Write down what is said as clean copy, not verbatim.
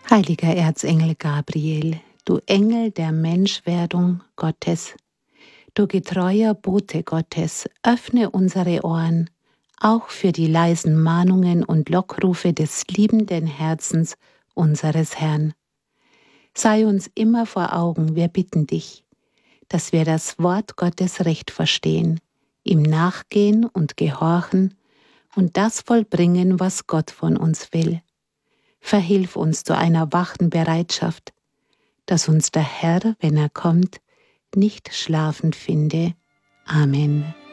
Heiliger Erzengel Gabriel, du Engel der Menschwerdung Gottes, du getreuer Bote Gottes, öffne unsere Ohren, auch für die leisen Mahnungen und Lockrufe des liebenden Herzens unseres Herrn. Sei uns immer vor Augen, wir bitten dich, dass wir das Wort Gottes recht verstehen, ihm nachgehen und gehorchen und das vollbringen, was Gott von uns will. Verhilf uns zu einer wachen Bereitschaft, dass uns der Herr, wenn er kommt, nicht schlafend finde. Amen.